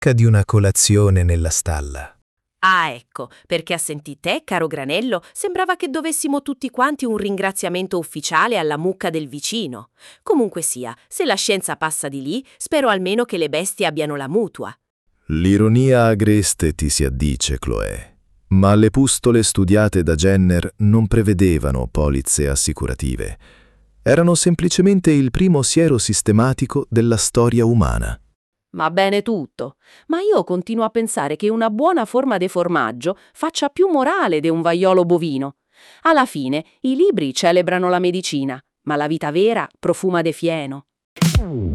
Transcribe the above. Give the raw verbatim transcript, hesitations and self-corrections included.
fracca di una colazione nella stalla. Ah, ecco, perché a sentì te, caro Granello, sembrava che dovessimo tutti quanti un ringraziamento ufficiale alla mucca del vicino. Comunque sia, se la scienza passa di lì, spero almeno che le bestie abbiano la mutua. L'ironia agreste ti si addice, Chloé, ma le pustole studiate da Jenner non prevedevano polizze assicurative. Erano semplicemente il primo siero sistematico della storia umana. Ma bene tutto, ma io continuo a pensare che una buona forma de formaggio faccia più morale de un vaiolo bovino. Alla fine, i libri celebrano la medicina, ma la vita vera profuma de fieno.